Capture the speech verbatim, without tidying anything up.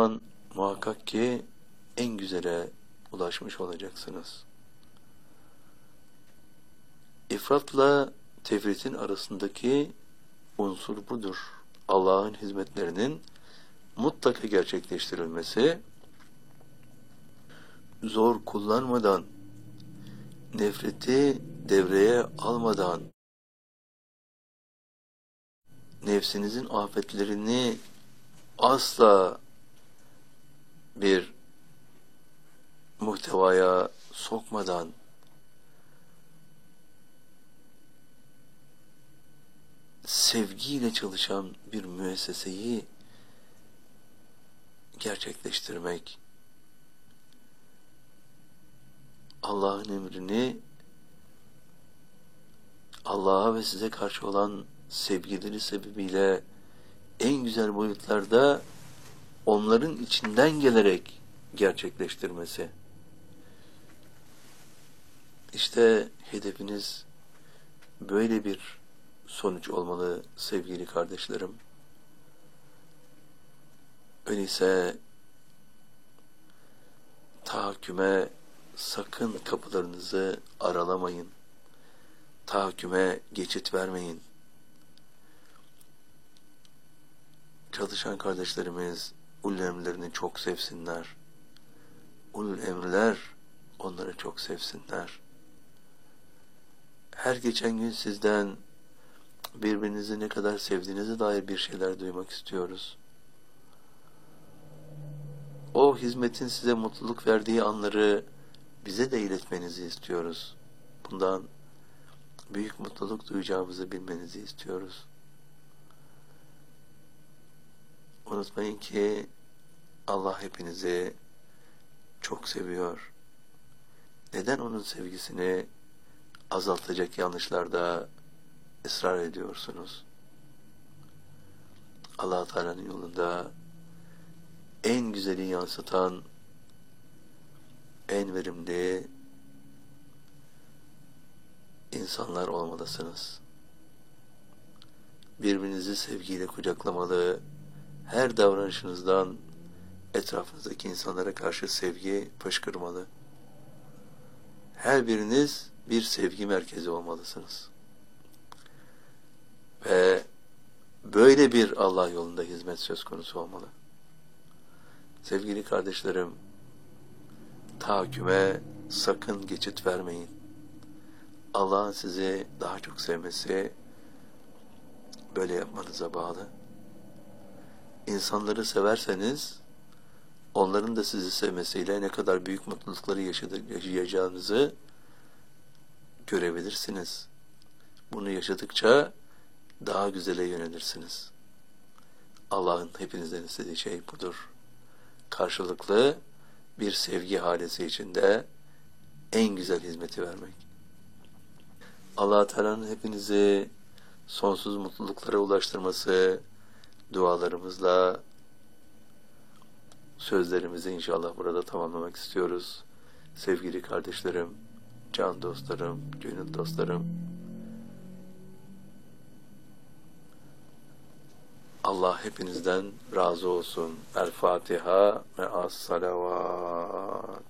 zaman muhakkak ki en güzele ulaşmış olacaksınız. İfratla tefritin arasındaki unsur budur. Allah'ın hizmetlerinin mutlaka gerçekleştirilmesi, zor kullanmadan, nefreti devreye almadan, nefsinizin afetlerini asla bir muhtevaya sokmadan, sevgiyle çalışan bir müesseseyi gerçekleştirmek, Allah'ın emrini, Allah'a ve size karşı olan sevgileri sebebiyle en güzel boyutlarda onların içinden gelerek gerçekleştirmesi. İşte hedefiniz böyle bir sonuç olmalı sevgili kardeşlerim. Öyleyse tahakküme sakın kapılarınızı aralamayın. Tahakküme geçit vermeyin. Çalışan kardeşlerimiz ulul emrlerini çok sevsinler. Ulul emrler onları çok sevsinler. Her geçen gün sizden birbirinizi ne kadar sevdiğinize dair bir şeyler duymak istiyoruz. O hizmetin size mutluluk verdiği anları bize de iletmenizi istiyoruz. Bundan büyük mutluluk duyacağımızı bilmenizi istiyoruz. Unutmayın ki Allah hepinizi çok seviyor. Neden onun sevgisini azaltacak yanlışlarda ısrar ediyorsunuz? Allah Teala'nın yolunda en güzeli yansıtan, en verimli insanlar olmalısınız. Birbirinizi sevgiyle kucaklamalı, her davranışınızdan etrafınızdaki insanlara karşı sevgi fışkırmalı. Her biriniz bir sevgi merkezi olmalısınız. Ve böyle bir Allah yolunda hizmet söz konusu olmalı. Sevgili kardeşlerim, tahakküme sakın geçit vermeyin. Allah'ın sizi daha çok sevmesi böyle yapmanıza bağlı. İnsanları severseniz, onların da sizi sevmesiyle ne kadar büyük mutlulukları yaşayacağınızı görebilirsiniz. Bunu yaşadıkça daha güzele yönelirsiniz. Allah'ın hepinizden istediği şey budur. Karşılıklı bir sevgi halesi içinde en güzel hizmeti vermek. Allah Teala'nın hepinizi sonsuz mutluluklara ulaştırması dualarımızla sözlerimizi inşallah burada tamamlamak istiyoruz. Sevgili kardeşlerim, can dostlarım, gönül dostlarım, Allah hepinizden razı olsun. El Fatiha ve as salavat.